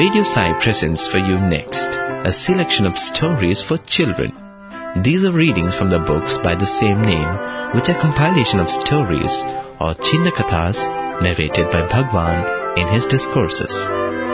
Radio Sai presents for you next a selection of stories for children. These are readings from the books by the same name, which are compilation of stories or Chinna Kathas narrated by Bhagwan in his discourses.